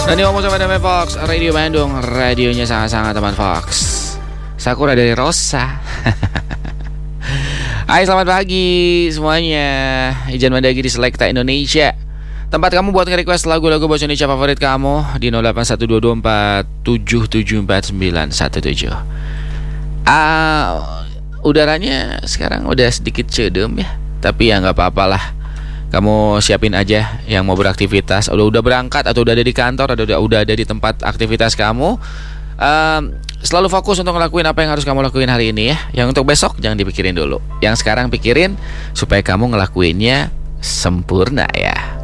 Dan ngomong sama teman Fox, Radio Bandung, radionya sangat-sangat teman Fox. Sakura dari Rosa. Hai, selamat pagi semuanya. Ijan Mandagi di Selekta Indonesia. Tempat kamu buat nge-request lagu-lagu bahasa Indonesia favorit kamu di 081224774917. Udaranya sekarang udah sedikit cedem ya, tapi ya nggak apa-apalah. Kamu siapin aja yang mau beraktivitas, udah berangkat atau udah ada di kantor atau udah ada di tempat aktivitas kamu. Selalu fokus untuk ngelakuin apa yang harus kamu lakuin hari ini ya. Yang untuk besok jangan dipikirin dulu. Yang sekarang pikirin supaya kamu ngelakuinnya sempurna ya.